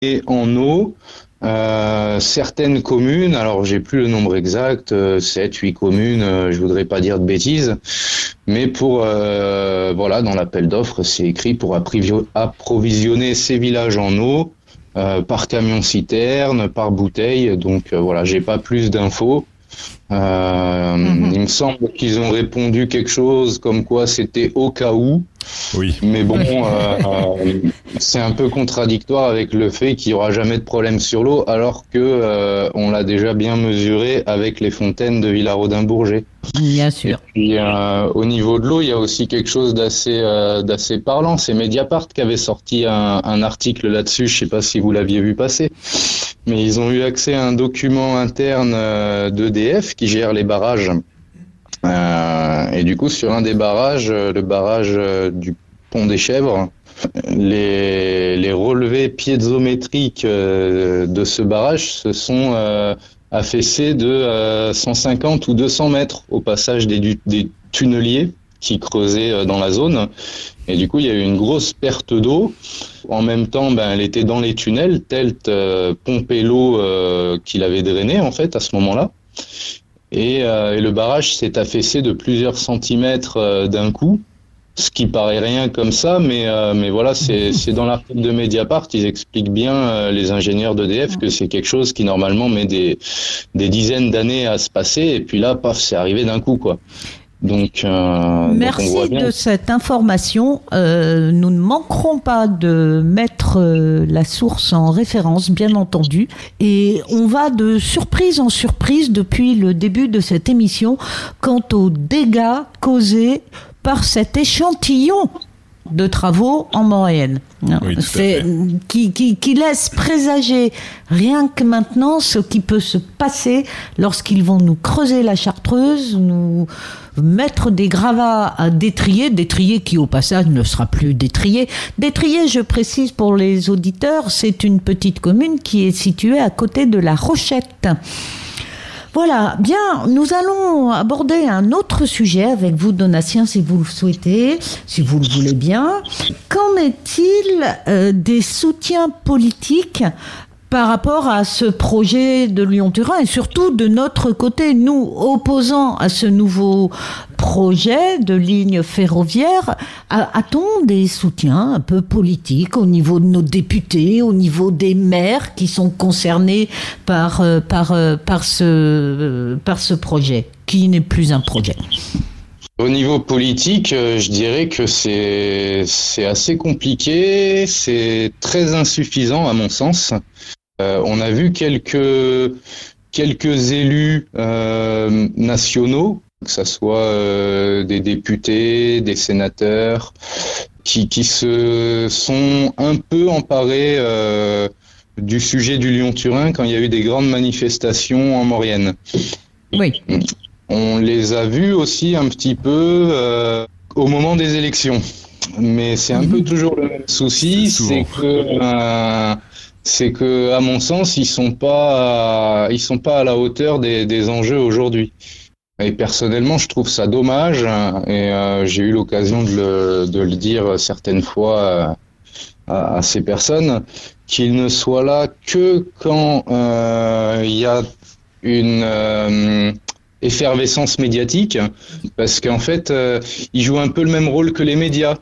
Et en eau, certaines communes, alors j'ai plus le nombre exact, 7, 8 communes, je voudrais pas dire de bêtises, mais dans l'appel d'offres, c'est écrit pour approvisionner ces villages en eau, par camion-citerne, par bouteille, donc j'ai pas plus d'infos. Il me semble qu'ils ont répondu quelque chose comme quoi c'était au cas où. Oui. Mais bon, c'est un peu contradictoire avec le fait qu'il n'y aura jamais de problème sur l'eau, alors que on l'a déjà bien mesuré avec les fontaines de Villarodin-Bourget. Bien sûr. Et puis, au niveau de l'eau, il y a aussi quelque chose d'assez parlant. C'est Mediapart qui avait sorti un article là-dessus. Je ne sais pas si vous l'aviez vu passer, mais ils ont eu accès à un document interne d'EDF qui gère les barrages. Et du coup, sur un des barrages, le barrage du Pont des Chèvres, les relevés piézométriques de ce barrage se sont affaissés de 150 ou 200 mètres au passage des tunneliers qui creusaient dans la zone. Et du coup, il y a eu une grosse perte d'eau. En même temps, elle était dans les tunnels. Telt pompait l'eau qu'il avait drainée, en fait, à ce moment-là. Et le barrage s'est affaissé de plusieurs centimètres d'un coup, ce qui paraît rien comme ça, mais voilà, c'est dans l'article de Mediapart, ils expliquent bien, les ingénieurs d'EDF, que c'est quelque chose qui normalement met des dizaines d'années à se passer, et puis là, paf, c'est arrivé d'un coup, quoi. Merci donc on voit bien. de cette information. Nous ne manquerons pas de mettre la source en référence, bien entendu. Et on va de surprise en surprise depuis le début de cette émission quant aux dégâts causés par cet échantillon de travaux en Maurienne. Oui, qui laisse présager rien que maintenant ce qui peut se passer lorsqu'ils vont nous creuser la chartreuse, nous mettre des gravats à détrier qui au passage ne sera plus détrié. Détrier, je précise pour les auditeurs, c'est une petite commune qui est située à côté de La Rochette. Voilà, bien, nous allons aborder un autre sujet avec vous, Donatien, si vous le souhaitez, si vous le voulez bien. Qu'en est-il des soutiens politiques par rapport à ce projet de Lyon-Turin et surtout de notre côté, nous opposants à ce nouveau projet de ligne ferroviaire, a-t-on des soutiens un peu politiques au niveau de nos députés, au niveau des maires qui sont concernés par ce projet, qui n'est plus un projet? Au niveau politique, je dirais que c'est assez compliqué, c'est très insuffisant à mon sens. On a vu quelques élus nationaux, que ce soit des députés, des sénateurs, qui se sont un peu emparés du sujet du Lyon-Turin quand il y a eu des grandes manifestations en Maurienne. Oui. On les a vus aussi un petit peu au moment des élections. Mais c'est un peu toujours le même souci, c'est que, à mon sens, ils sont pas à la hauteur des enjeux aujourd'hui. Et personnellement, je trouve ça dommage, et j'ai eu l'occasion de le dire certaines fois à ces personnes, qu'ils ne soient là que quand il y a une effervescence médiatique, parce qu'en fait, ils jouent un peu le même rôle que les médias.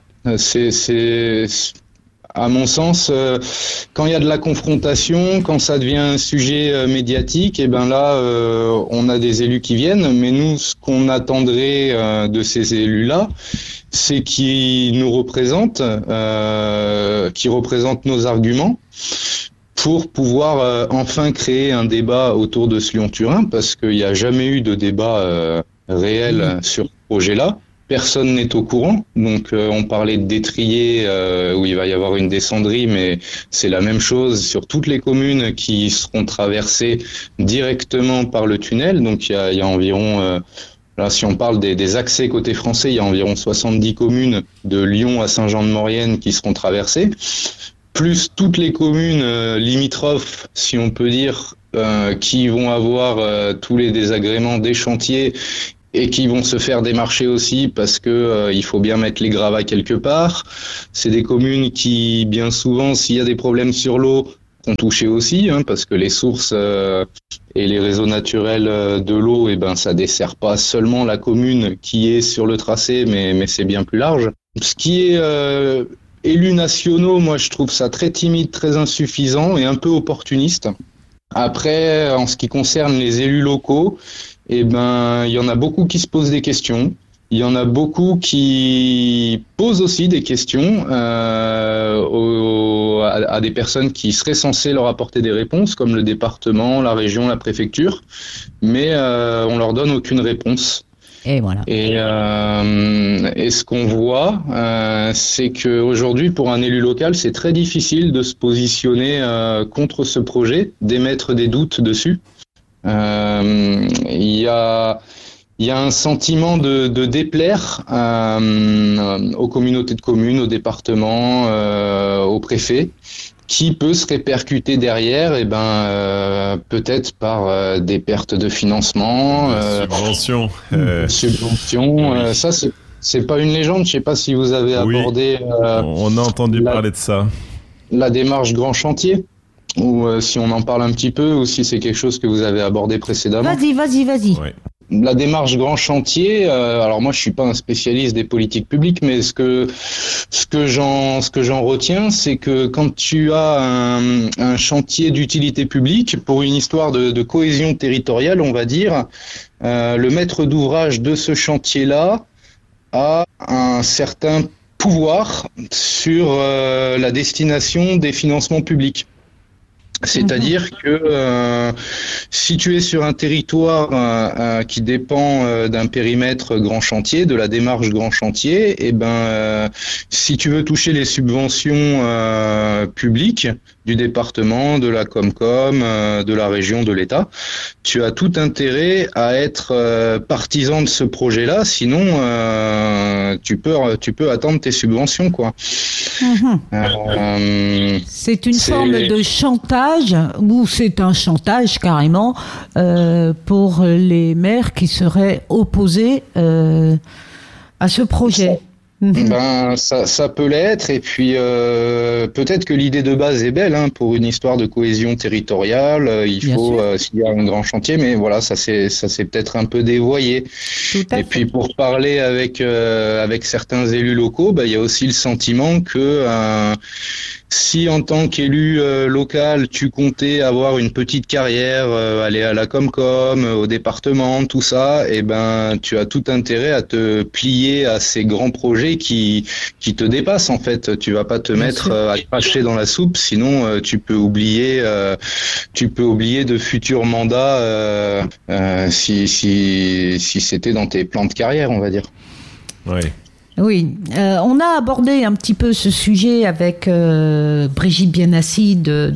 À mon sens, quand il y a de la confrontation, quand ça devient un sujet médiatique, et ben là, on a des élus qui viennent, mais nous, ce qu'on attendrait de ces élus-là, c'est qu'ils nous représentent, qu'ils représentent nos arguments, pour pouvoir enfin créer un débat autour de ce Lyon-Turin, parce qu'il n'y a jamais eu de débat réel sur ce projet-là. Personne n'est au courant, donc on parlait de détrier où il va y avoir une descendrie, mais c'est la même chose sur toutes les communes qui seront traversées directement par le tunnel. Donc il y a environ, là si on parle des accès côté français, il y a environ 70 communes de Lyon à Saint-Jean-de-Maurienne qui seront traversées, plus toutes les communes limitrophes, si on peut dire, qui vont avoir tous les désagréments des chantiers et qui vont se faire démarcher aussi parce que il faut bien mettre les gravats quelque part. C'est des communes qui, bien souvent, s'il y a des problèmes sur l'eau, sont touchés aussi, parce que les sources et les réseaux naturels de l'eau, ça dessert pas seulement la commune qui est sur le tracé, mais c'est bien plus large. Ce qui est élus nationaux, moi je trouve ça très timide, très insuffisant et un peu opportuniste. Après, en ce qui concerne les élus locaux, il y en a beaucoup qui se posent des questions. Il y en a beaucoup qui posent aussi des questions à des personnes qui seraient censées leur apporter des réponses, comme le département, la région, la préfecture, mais on leur donne aucune réponse. Et voilà. Et ce qu'on voit, c'est qu'aujourd'hui, pour un élu local, c'est très difficile de se positionner contre ce projet, d'émettre des doutes dessus. Il y a un sentiment de déplaire aux communautés de communes, au département, au préfet, qui peut se répercuter derrière, peut-être par des pertes de financement, subventions. Ça, c'est pas une légende. Je sais pas si vous avez abordé. On a entendu parler de ça. La démarche Grand Chantier. Ou si on en parle un petit peu, ou si c'est quelque chose que vous avez abordé précédemment. Vas-y. Ouais. La démarche Grand Chantier, alors moi je suis pas un spécialiste des politiques publiques, mais ce que j'en retiens, c'est que quand tu as un chantier d'utilité publique, pour une histoire de cohésion territoriale, on va dire, le maître d'ouvrage de ce chantier-là a un certain pouvoir sur la destination des financements publics. C'est-à-dire que si tu es sur un territoire qui dépend d'un périmètre Grand Chantier, de la démarche Grand Chantier, si tu veux toucher les subventions publiques du département, de la Comcom, de la région, de l'État, tu as tout intérêt à être partisan de ce projet-là, sinon tu peux attendre tes subventions, quoi. C'est une forme de chantage, ou c'est un chantage carrément pour les maires qui seraient opposés à ce projet. Ça peut l'être, et puis peut-être que l'idée de base est belle, pour une histoire de cohésion territoriale. Il faut s'il y a un grand chantier, mais voilà, ça s'est peut-être un peu dévoyé. Et puis pour parler avec certains élus locaux, il y a aussi le sentiment que si en tant qu'élu local, tu comptais avoir une petite carrière, aller à la Comcom, au département, tout ça, tu as tout intérêt à te plier à ces grands projets qui te dépassent, en fait. Tu vas pas te mettre à cracher dans la soupe, sinon tu peux oublier de futurs mandats si c'était dans tes plans de carrière, on va dire. Ouais. Oui, on a abordé un petit peu ce sujet avec Brigitte Bienassi du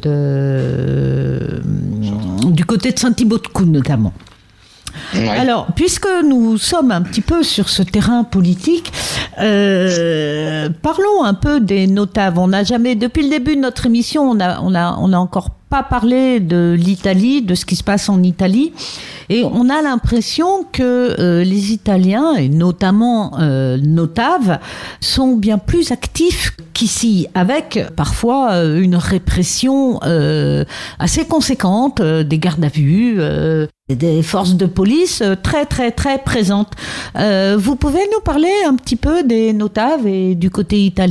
côté de Saint-Thibaut-de-Cou notamment. Ouais. Alors, puisque nous sommes un petit peu sur ce terrain politique, parlons un peu des notables. On n'a jamais, depuis le début de notre émission, on a encore pas parlé de l'Italie, de ce qui se passe en Italie, et on a l'impression que les Italiens, et notamment Notave, sont bien plus actifs qu'ici, avec parfois une répression assez conséquente, des gardes à vue, des forces de police très très très présentes. Vous pouvez nous parler un petit peu des Notaves et du côté italien ?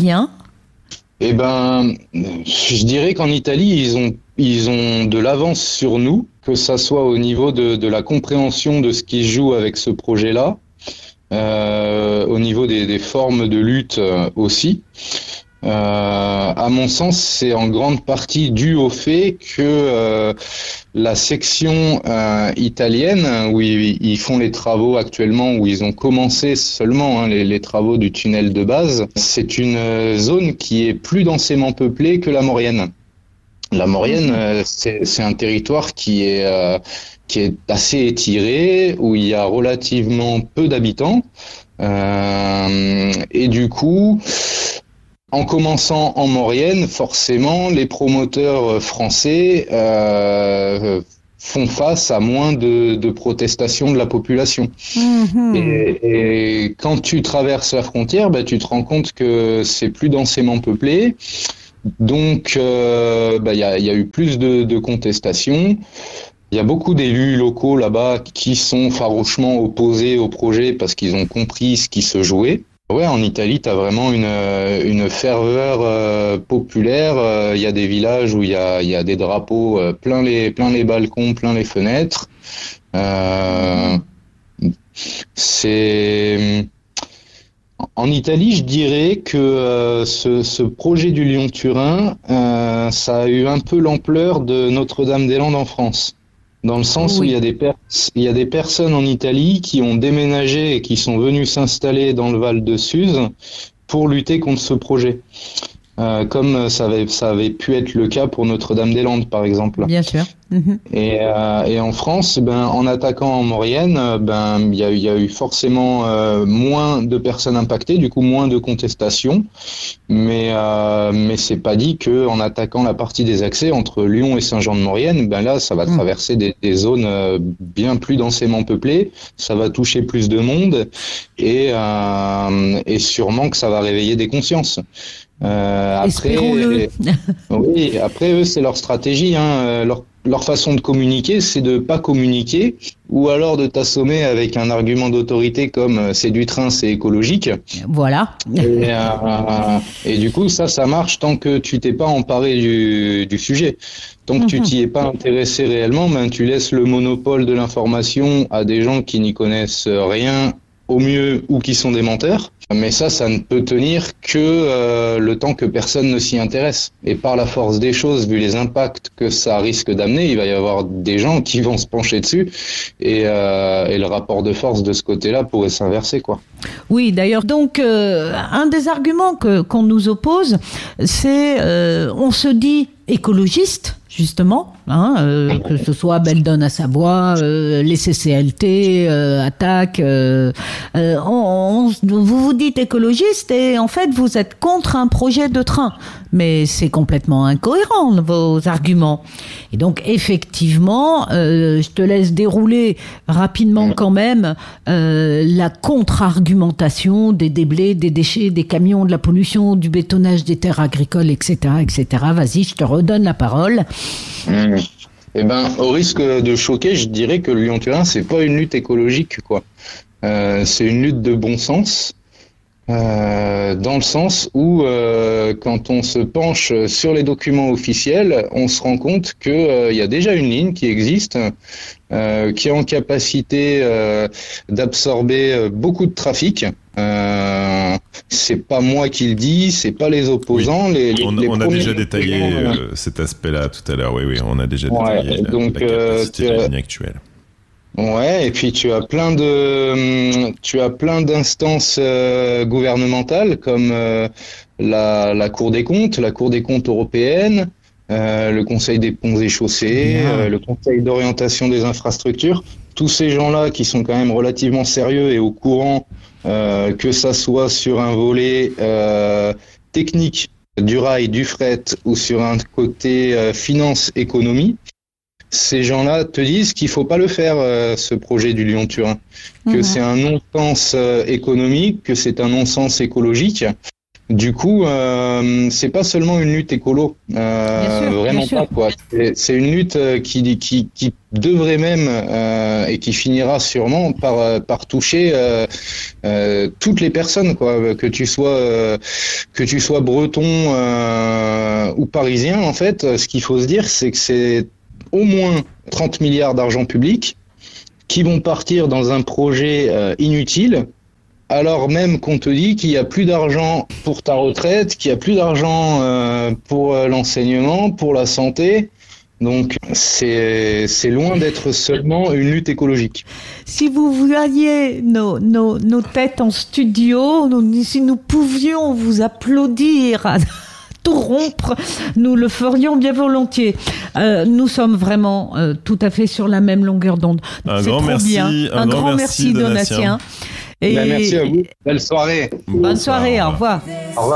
Je dirais qu'en Italie, ils ont de l'avance sur nous, que ça soit au niveau de la compréhension de ce qui se joue avec ce projet-là, au niveau des formes de lutte aussi. À mon sens, c'est en grande partie dû au fait que la section italienne, où ils font les travaux actuellement, où ils ont commencé seulement les travaux du tunnel de base, c'est une zone qui est plus densément peuplée que la Maurienne. La Maurienne, c'est un territoire qui est assez étiré, où il y a relativement peu d'habitants, et du coup, en commençant en Maurienne, forcément, les promoteurs français font face à moins de protestations de la population. Et quand tu traverses la frontière, tu te rends compte que c'est plus densément peuplé. Donc, il y a eu plus de contestations. Il y a beaucoup d'élus locaux là-bas qui sont farouchement opposés au projet parce qu'ils ont compris ce qui se jouait. Ouais, en Italie, tu as vraiment une ferveur populaire. Il y a des villages où il y a des drapeaux plein les balcons, plein les fenêtres. En Italie, je dirais que ce projet du Lyon-Turin, ça a eu un peu l'ampleur de Notre-Dame-des-Landes en France. Dans le sens où il y a des personnes en Italie qui ont déménagé et qui sont venues s'installer dans le Val de Suse pour lutter contre ce projet. Comme ça avait pu être le cas pour Notre-Dame-des-Landes, par exemple. Bien sûr. Et en France, en attaquant en Maurienne, il y a eu forcément moins de personnes impactées, du coup moins de contestations, mais c'est pas dit que en attaquant la partie des accès entre Lyon et Saint-Jean-de-Maurienne, là ça va traverser des zones bien plus densément peuplées, ça va toucher plus de monde et sûrement que ça va réveiller des consciences. Espérons-le. Oui, après eux c'est leur stratégie, leur façon de communiquer, c'est de pas communiquer ou alors de t'assommer avec un argument d'autorité comme c'est du train, c'est écologique. Voilà. Et du coup, ça marche tant que tu t'es pas emparé du sujet. Tant que tu t'y es pas intéressé réellement, tu laisses le monopole de l'information à des gens qui n'y connaissent rien au mieux ou qui sont des menteurs. Mais ça ne peut tenir que le temps que personne ne s'y intéresse. Et par la force des choses, vu les impacts que ça risque d'amener, il va y avoir des gens qui vont se pencher dessus et le rapport de force de ce côté-là pourrait s'inverser, quoi. Oui, d'ailleurs, donc un des arguments qu'on nous oppose, c'est on se dit écologiste, justement, que ce soit Beldon à Savoie, les CCLT, Attaque, vous vous dites écologiste et en fait vous êtes contre un projet de train. Mais c'est complètement incohérent, vos arguments. Et donc, effectivement, je te laisse dérouler rapidement quand même la contre-argumentation des déblais, des déchets, des camions, de la pollution, du bétonnage des terres agricoles, etc., etc. Vas-y, je te redonne la parole. Au risque de choquer, je dirais que le Lyon-Turin, c'est pas une lutte écologique, quoi. C'est une lutte de bon sens. Dans le sens où quand on se penche sur les documents officiels, on se rend compte que il y a déjà une ligne qui existe, qui est en capacité d'absorber beaucoup de trafic. C'est pas moi qui le dis, c'est pas les opposants. Oui. On a déjà détaillé cet aspect-là tout à l'heure. Oui, on a déjà détaillé la capacité de la ligne actuelle. Ouais, et puis tu as plein d'instances gouvernementales comme la Cour des comptes européenne, le Conseil des ponts et chaussées, le Conseil d'orientation des infrastructures. Tous ces gens-là qui sont quand même relativement sérieux et au courant que ça soit sur un volet technique du rail, du fret ou sur un côté finance, économie. Ces gens-là te disent qu'il faut pas le faire, ce projet du Lyon-Turin, que c'est un non-sens économique, que c'est un non-sens écologique. Du coup, c'est pas seulement une lutte écolo, vraiment pas, quoi. C'est une lutte qui devrait même et qui finira sûrement par toucher toutes les personnes, quoi. Que tu sois breton ou parisien, en fait, ce qu'il faut se dire, c'est que c'est au moins 30 milliards d'argent public qui vont partir dans un projet inutile, alors même qu'on te dit qu'il n'y a plus d'argent pour ta retraite, qu'il n'y a plus d'argent pour l'enseignement, pour la santé. Donc c'est loin d'être seulement une lutte écologique. Si vous voyiez nos têtes en studio, si nous pouvions vous applaudir tout rompre, nous le ferions bien volontiers. Nous sommes vraiment tout à fait sur la même longueur d'onde. Un grand merci, Donatien. Merci à vous. Belle soirée. Bonne soirée, au revoir. Au revoir.